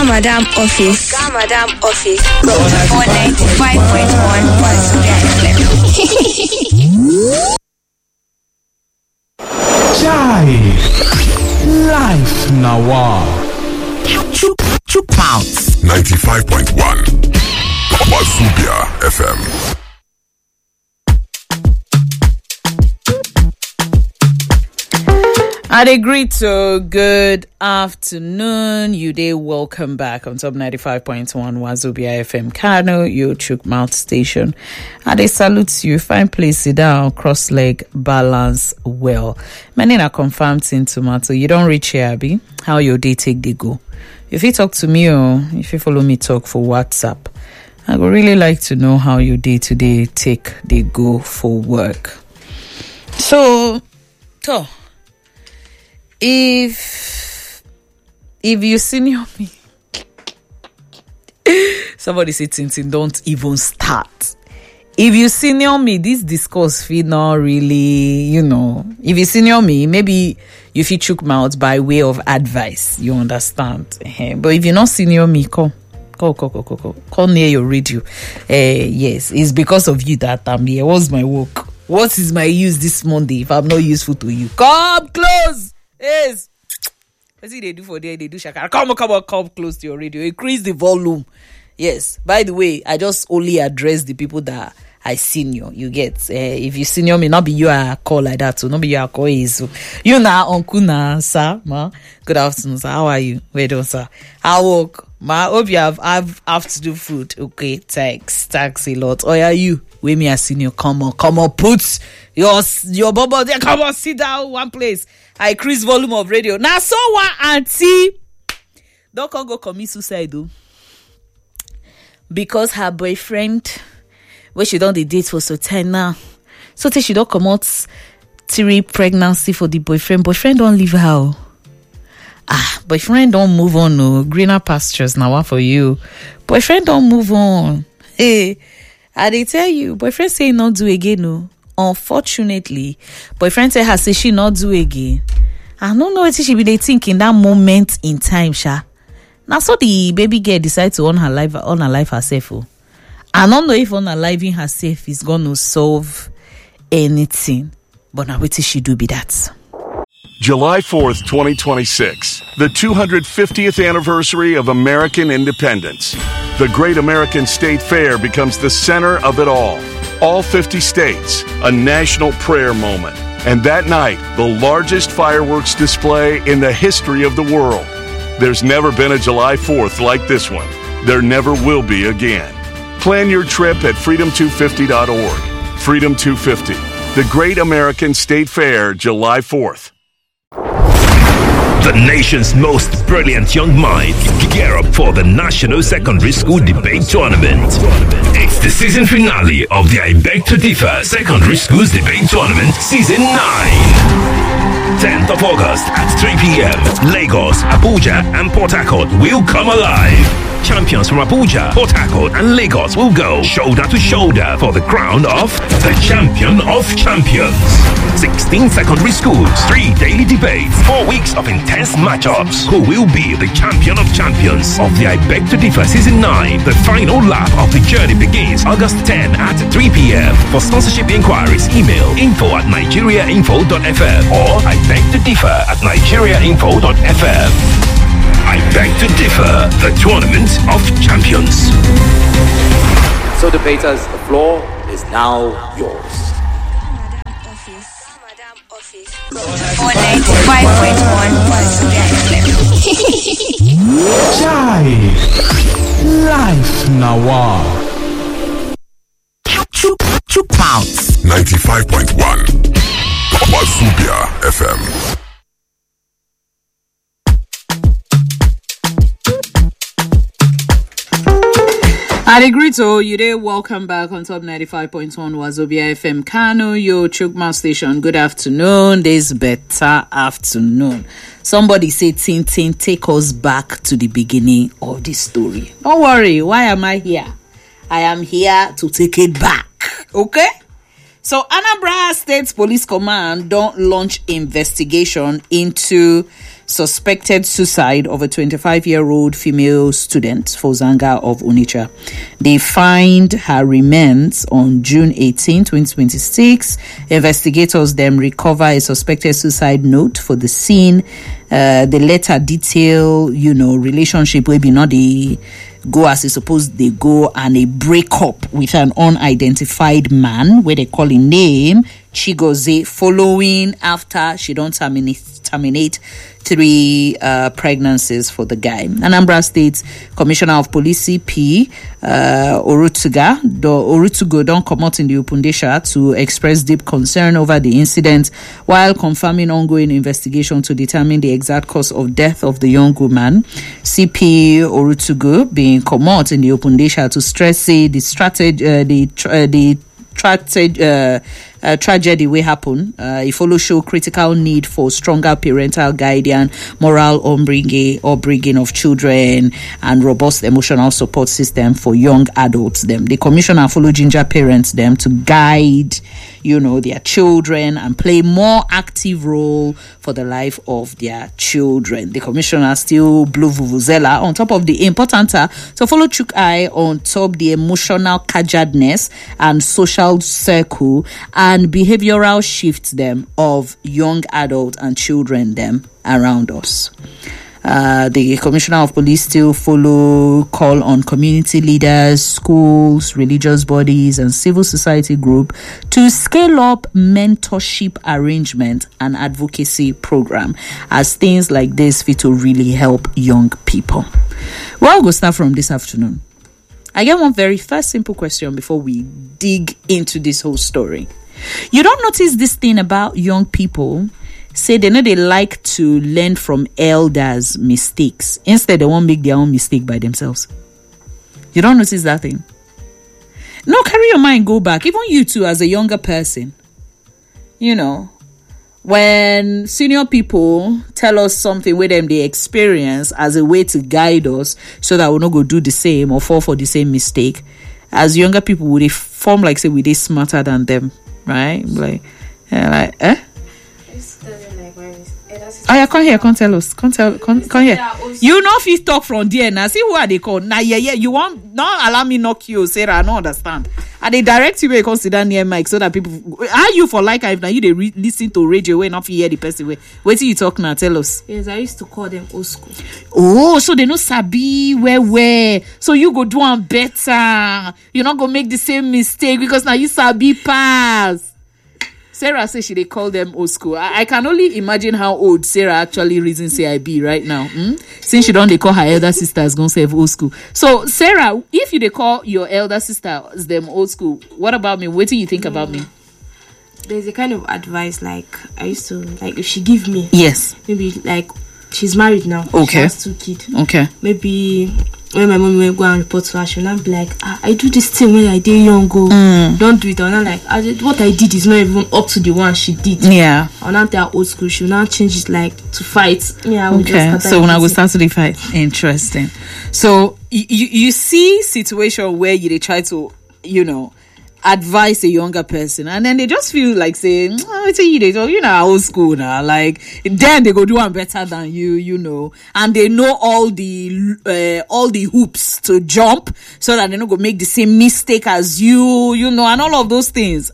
Madam Office. Madam Office. 495.1 Chai. Life Nawa. Chup Mouth. 95.1 Wazubia FM. I'd agree to good afternoon. You day welcome back on top 95.1 Wazubia FM Kano, your Chuk Mouth station. I salute you. Fine place, sit down, cross leg, balance well. Many are confirmed in tomato. You don't reach here, Abby. How your day take they go? If you talk to me or if you follow me talk for WhatsApp, I would really like to know how your day today take they go for work. So, if you senior me, somebody say Tintin, don't even start. If you senior me, this discourse feel not really, if you senior me, maybe you feel chook mouth by way of advice, you understand. But if you not senior me, come near your radio. Yes, it's because of you that I'm here. What's my work? What is my use this Monday if I'm not useful to you? Come close. Yes. What see they do for there? They do shakara. Come close to your radio. Increase the volume. Yes. By the way, I just only address the people that I senior. You get. If you senior me, not be you are call like that. So not be you are call is. So you na uncle na sir. Ma. Good afternoon, sir. How are you? Wait on, sir. I work. Ma. Hope you have to do food. Okay. Thanks a lot. Oh yeah, you. Wait me a senior. Come on. Put your bubble there. Come on. Sit down one place. I increase volume of radio. Now, so one auntie don't go commit suicide though, because her boyfriend, where she done the date for so time now, so till she don't come out 3 pregnancy for the boyfriend. Boyfriend don't leave her. Boyfriend don't move on. No greener pastures now for you. Boyfriend don't move on. Hey, I they tell you, boyfriend say not do again. No. Unfortunately, boyfriend tell her say she not do again. I don't know what she be they think in that moment in time, sha. Now so the baby girl decide to on her life herself. I don't know if unaliving herself is gonna solve anything. But now what she do be that. July 4th, 2026, the 250th anniversary of American independence. The Great American State Fair becomes the center of it all. All 50 states, a national prayer moment. And that night, the largest fireworks display in the history of the world. There's never been a July 4th like this one. There never will be again. Plan your trip at freedom250.org. Freedom 250, the Great American State Fair, July 4th. The nation's most brilliant young minds gear up for the National Secondary School Debate Tournament. It's the season finale of the I Beg to Differ Secondary Schools Debate Tournament Season 9. 10th of August at 3 p.m. Lagos, Abuja, and Port Harcourt will come alive. Champions from Abuja, Port Harcourt, and Lagos will go shoulder to shoulder for the crown of the Champion of Champions. 16 secondary schools, 3 daily debates, 4 weeks of intense matchups. Who will be the Champion of Champions of the I Beg to Differ Season 9? The final lap of the journey begins August 10 at 3 p.m. For sponsorship inquiries, email info@nigeriainfo.fm or I Beg to Differ @nigeriainfo.fm. I Beg to Differ, the Tournament of Champions. So debaters, the floor is now yours. Madam Office. 495.1 Chai. Life Nawa. Chup Mouth. 95.1 Wazubia FM. I agree to you there. Welcome back on top 95.1 Wazobia FM Kano, your Chukma station. Good afternoon. This better afternoon. Somebody say Tintin, take us back to the beginning of the story. Don't worry. Why am I here? I am here to take it back. Okay? So Anambra State Police Command don't launch investigation into suspected suicide of a 25-year-old female student, Fozanga of Onitsha. They find her remains on June 18, 2026. Investigators then recover a suspected suicide note for the scene. The letter detail, relationship will be not the go as it's supposed they go, and a breakup with an unidentified man where they call him name Chigozie, following after she don't terminate 3 pregnancies for the guy. Anambra State Commissioner of Police CP Orutugo don't come out in the Opundesha to express deep concern over the incident while confirming ongoing investigation to determine the exact cause of death of the young woman. CP Orutugo being come out in the Opundesha to stress say the tragedy will happen. It follow show critical need for stronger parental guidance, moral upbringing of children, and robust emotional support system for young adults. The commissioner follow ginger parents to guide, their children and play more active role for the life of their children. The commissioner still blew vuvuzela on top of the important to follow chook eye on top the emotional cajadness and social circle and behavioral shifts of young adults and children around us. The Commissioner of Police still follow call on community leaders, schools, religious bodies, and civil society group to scale up mentorship arrangement and advocacy program as things like this fit to really help young people. Well, we'll start from this afternoon. I get one very first simple question before we dig into this whole story. You don't notice this thing about young people? Say they like to learn from elders' mistakes. Instead, they won't make their own mistake by themselves. You don't notice that thing? No, carry your mind, go back. Even you too, as a younger person. When senior people tell us something with them they experience as a way to guide us so that we'll not go do the same or fall for the same mistake. As younger people, would they form like say we they smarter than them, right? Oh yeah, come here, come tell us. Come here. You know if you talk from there now. See who are they called? Now you want not allow me knock you, Sarah. I don't understand. And they direct you where you consider near mic so that people are you for like if now you they listen to radio where not hear the person way. Wait till you talk now, tell us. Yes, I used to call them old school. Oh, so they know sabi where. So you go do one better. You're not gonna make the same mistake because now you sabi pass. Sarah says they call them old school. I can only imagine how old Sarah actually reasons say I be right now. Since she don't they call her elder sisters gonna say old school. So Sarah, if you they call your elder sisters them old school, what about me? What do you think about me? There's a kind of advice like I used to like if she give me. Yes. Maybe like she's married now. Okay. She has 2 kids. Okay. Maybe when my mom will go and report to her, she'll not be like, I do this thing when I did young go. Don't do it. Or not like what I did is not even up to the one she did. Yeah. Or not that old school. She'll not change it like to fight. Yeah. Okay. So when I will start to the fight. Interesting. So you see situation where they try to, advise a younger person and then they just feel like saying, it's old school now, like then they go do one better than you, and they know all the hoops to jump so that they don't go make the same mistake as you, and all of those things.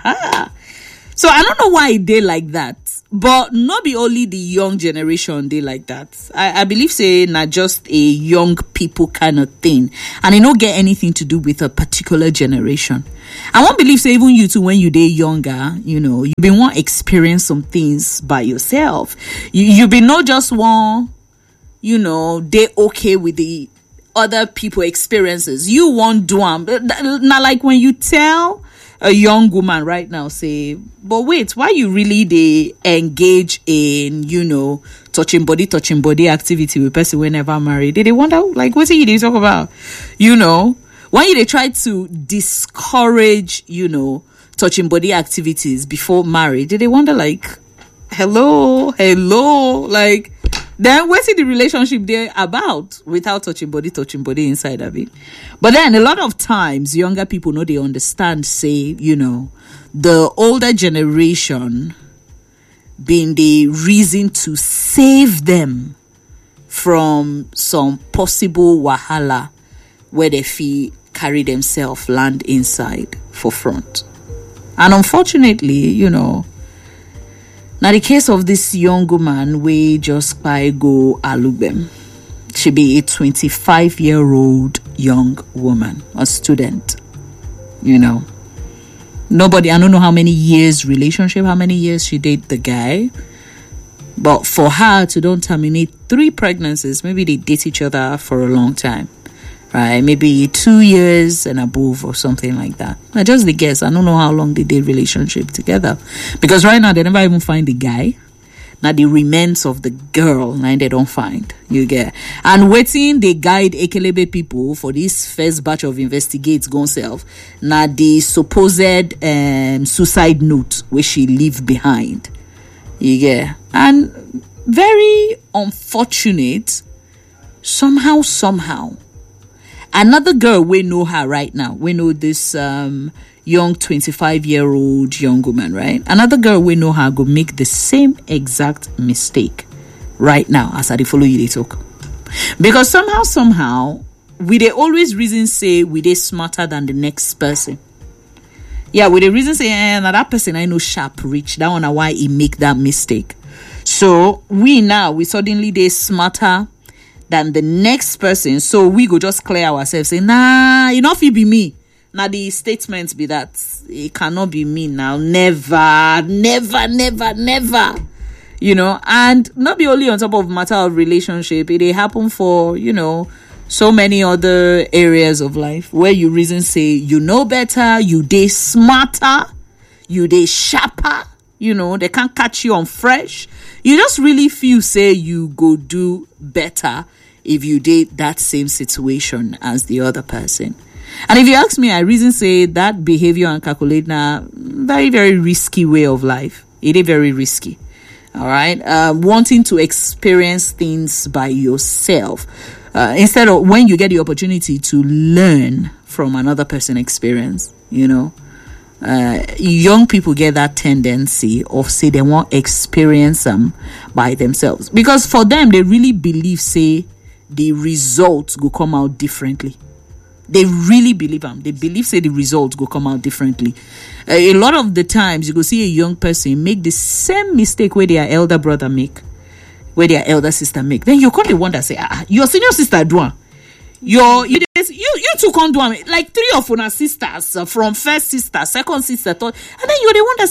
So I don't know why they like that, but not be only the young generation they like that. I believe say not just a young people kind of thing, and it don't get anything to do with a particular generation. I won't believe say even you too when you day younger, you been want experience some things by yourself. You been not just one, they okay with the other people experiences. You won't do them. Now like when you tell a young woman right now say, but wait, why you really they engage in touching body activity with person we never married? They wonder like what are you talk about? When they try to discourage touching body activities before marriage, they wonder like hello like then what's the relationship there about without touching body inside of it? But then a lot of times younger people know they understand say the older generation been the reason to save them from some possible wahala where they feel carry themselves land inside for front. And unfortunately, now the case of this young woman, we just by go Alubem. She be a 25-year-old young woman, a student, Nobody, I don't know how many years relationship, how many years she dated the guy. But for her to don't terminate 3 pregnancies, maybe they date each other for a long time. Right? Maybe 2 years and above or something like that. I just the guess. I don't know how long they did relationship together. Because right now, they never even find the guy. Now, the remains of the girl, now they don't find. You get. And waiting, they guide Ekelebe people for this first batch of investigates gone self. Now, the supposed suicide note where she leave behind. You get. And very unfortunate, somehow, another girl, we know her right now. We know this young 25-year-old young woman, right? Another girl, we know her, go make the same exact mistake right now as I follow you, they talk. Because somehow, we they always reason say we they smarter than the next person. Yeah, with the reason say, now that person I know sharp rich. That one why he make that mistake. So we suddenly they smarter than the next person. So we go just clear ourselves, say, nah, enough it be me. Now the statements be that it cannot be me now. Never. And not be only on top of matter of relationship, it happen for, so many other areas of life where you reason say, you know better, you dey smarter, you dey sharper, they can't catch you on fresh. You just really feel say you go do better if you did that same situation as the other person. And if you ask me, I reason say that behavior and calculate now very, very risky way of life. It is very risky. All right. Wanting to experience things by yourself instead of when you get the opportunity to learn from another person's experience, young people get that tendency of say they want to experience them by themselves because for them, they really believe say the results will come out differently. They really believe them. They believe say the results will come out differently. A lot of the times you go see a young person make the same mistake where their elder brother make, where their elder sister make. Then you can't wonder say, your senior sister do one. You two can't do one. Like 3 of your sisters from first sister, second sister, third, and then you the one that